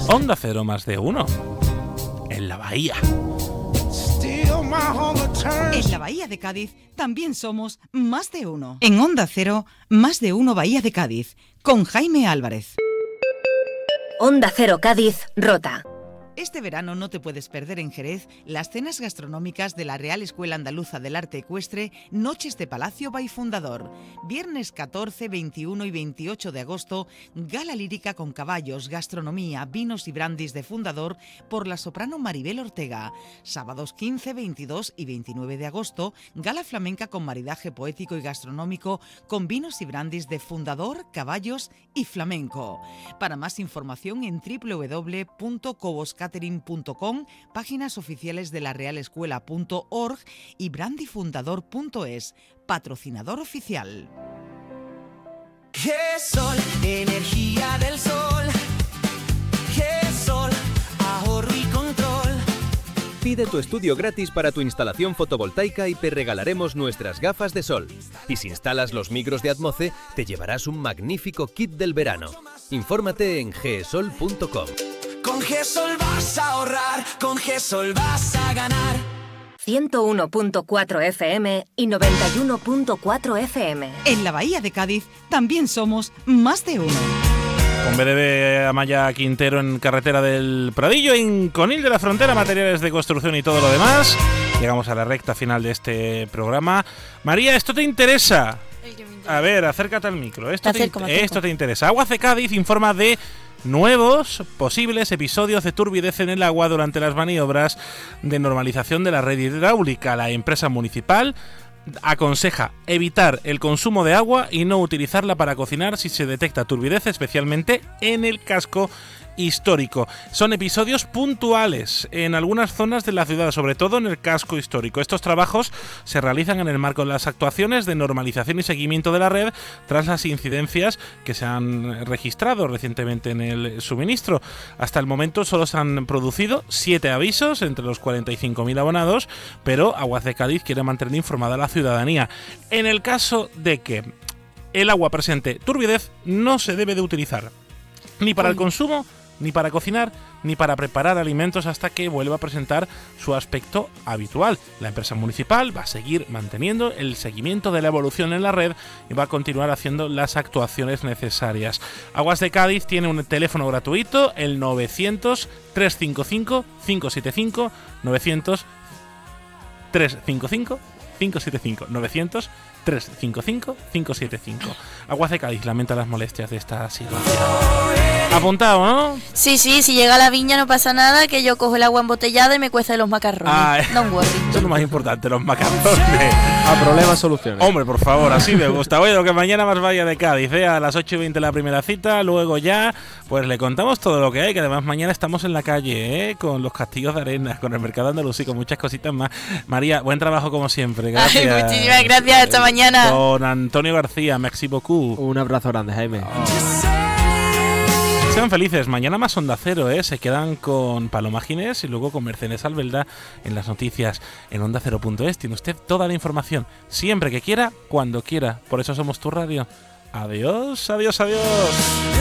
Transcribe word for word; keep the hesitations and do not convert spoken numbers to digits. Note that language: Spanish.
Onda Cero más de uno. En la Bahía. En la Bahía de Cádiz también somos más de uno. En Onda Cero, más de uno Bahía de Cádiz, con Jaime Álvarez. Onda Cero Cádiz, Rota. Este verano no te puedes perder en Jerez las cenas gastronómicas de la Real Escuela Andaluza del Arte Ecuestre, Noches de Palacio by Fundador. Viernes catorce, veintiuno y veintiocho de agosto, gala lírica con caballos, gastronomía, vinos y brandis de Fundador por la soprano Maribel Ortega. Sábados quince, veintidós y veintinueve de agosto, gala flamenca con maridaje poético y gastronómico con vinos y brandis de Fundador, caballos y flamenco. Para más información en doble u doble u doble u punto cobos catering punto com, páginas oficiales de la real escuela punto org y brandifundador punto es, patrocinador oficial. G-Sol, energía del sol. G-Sol, ahorro y control. Pide tu estudio gratis para tu instalación fotovoltaica y te regalaremos nuestras gafas de sol. Y si instalas los micros de Atmoce, te llevarás un magnífico kit del verano. Infórmate en g sol punto com. Con G-Sol vas a ahorrar, con G-Sol vas a ganar. ciento uno punto cuatro F M y noventa y uno punto cuatro F M. En la Bahía de Cádiz también somos más de uno. Con B D B Amaya Quintero en carretera del Pradillo, en Conil de la Frontera, materiales de construcción y todo lo demás. Llegamos a la recta final de este programa. María, ¿esto te interesa? A ver, acércate al micro. Esto te, te, esto te interesa. Aguas de Cádiz informa de nuevos posibles episodios de turbidez en el agua durante las maniobras de normalización de la red hidráulica. La empresa municipal aconseja evitar el consumo de agua y no utilizarla para cocinar si se detecta turbidez, especialmente en el casco histórico. Son episodios puntuales en algunas zonas de la ciudad, sobre todo en el casco histórico. Estos trabajos se realizan en el marco de las actuaciones de normalización y seguimiento de la red tras las incidencias que se han registrado recientemente en el suministro. Hasta el momento solo se han producido siete avisos entre los cuarenta y cinco mil abonados, pero Aguas de Cádiz quiere mantener informada a la ciudadanía. En el caso de que el agua presente turbidez, no se debe de utilizar ni para el consumo, ni para cocinar, ni para preparar alimentos hasta que vuelva a presentar su aspecto habitual. La empresa municipal va a seguir manteniendo el seguimiento de la evolución en la red y va a continuar haciendo las actuaciones necesarias. Aguas de Cádiz tiene un teléfono gratuito, el novecientos, trescientos cincuenta y cinco, quinientos setenta y cinco, novecientos, trescientos cincuenta y cinco, quinientos setenta y cinco, novecientos, trescientos cincuenta y cinco, quinientos setenta y cinco. Aguas de Cádiz lamenta las molestias de esta situación. Apuntado, ¿no? Sí, sí, si llega a la viña no pasa nada, que yo cojo el agua embotellada y me cuesta los macarrones. Ah, no worry. Eso es lo más importante, los macarrones. A problemas, soluciones. Hombre, por favor, así me gusta. Bueno, que mañana más vaya de Cádiz, ¿eh? A las ocho y veinte la primera cita, luego ya, pues le contamos todo lo que hay, que además mañana estamos en la calle, ¿eh? Con los castillos de arena, con el mercado andaluz y con muchas cositas más. María, buen trabajo como siempre, gracias. Ay, muchísimas gracias, hasta mañana. Don Antonio García, merci beaucoup. Un abrazo grande, Jaime. Oh. Sean felices, mañana más Onda Cero, ¿eh? Se quedan con Paloma Ginés y luego con Mercedes Albelda en las noticias en onda cero punto es. Tiene usted toda la información, siempre que quiera, cuando quiera. Por eso somos tu radio. Adiós, adiós, adiós.